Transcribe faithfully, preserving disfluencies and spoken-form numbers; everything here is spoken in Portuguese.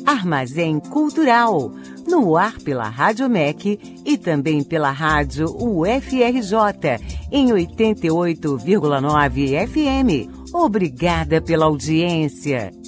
Armazém Cultural, no ar pela Rádio M E C e também pela Rádio U F R J, em oitenta e oito vírgula nove F M. Obrigada pela audiência.